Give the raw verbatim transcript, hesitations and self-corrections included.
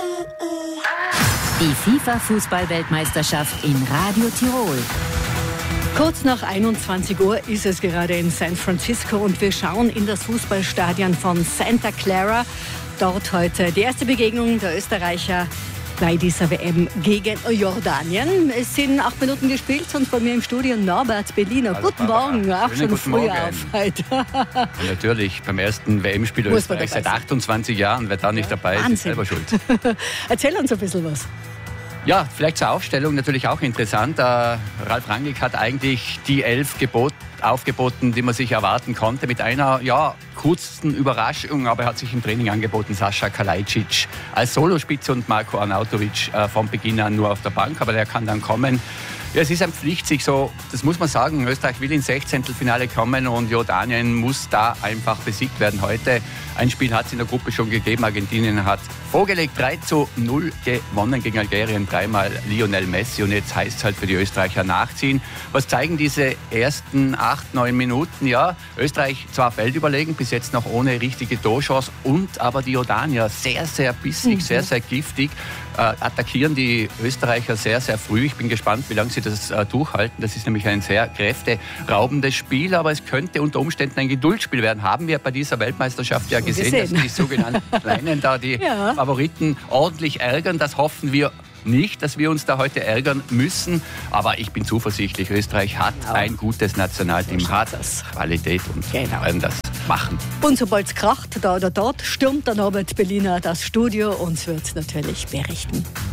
Die FIFA-Fußball-Weltmeisterschaft in Radio Tirol. Kurz nach einundzwanzig Uhr ist es gerade in San Francisco und wir schauen in das Fußballstadion von Santa Clara. Dort heute die erste Begegnung der Österreicher bei dieser W M gegen Jordanien. Es sind acht Minuten gespielt und bei mir im Studio Norbert Berliner. Also guten Morgen, auch schon früh auf heute. Ja, natürlich, beim ersten W M-Spiel Österreich seit achtundzwanzig Jahren, wer da nicht dabei ist, ist selber schuld. Erzähl uns ein bisschen was. Ja, vielleicht zur Aufstellung natürlich auch interessant. Äh, Ralf Rangnick hat eigentlich die elf gebot, aufgeboten, die man sich erwarten konnte, mit einer ja, kurzen Überraschung, aber er hat sich im Training angeboten, Sascha Kalajdzic als Solospitze und Marko Arnautovic äh, von Beginn an nur auf der Bank, aber der kann dann kommen. Ja, es ist ein Pflichtsieg, so, das muss man sagen. Österreich will ins Sechzehntelfinale kommen und Jordanien muss da einfach besiegt werden heute. Ein Spiel hat es in der Gruppe schon gegeben. Argentinien hat vorgelegt, drei zu null gewonnen gegen Algerien, dreimal Lionel Messi. Und jetzt heißt es halt für die Österreicher nachziehen. Was zeigen diese ersten acht, neun Minuten? Ja, Österreich zwar feldüberlegen, bis jetzt noch ohne richtige Torchance. Und aber die Jordanier sehr, sehr bissig, mhm. sehr, sehr giftig. Äh, attackieren die Österreicher sehr, sehr früh. Ich bin gespannt, wie lange sie das äh, durchhalten. Das ist nämlich ein sehr kräfteraubendes Spiel, aber es könnte unter Umständen ein Geduldsspiel werden. Haben wir bei dieser Weltmeisterschaft ja gesehen, gesehen, dass die sogenannten Kleinen da die ja. Favoriten ordentlich ärgern. Das hoffen wir nicht, dass wir uns da heute ärgern müssen. Aber ich bin zuversichtlich, Österreich hat ja. ein gutes Nationalteam, so hat das Qualität und genau. werden das machen. Und sobald es kracht, da oder dort, stürmt der Norbert Berliner das Studio und wird natürlich berichten.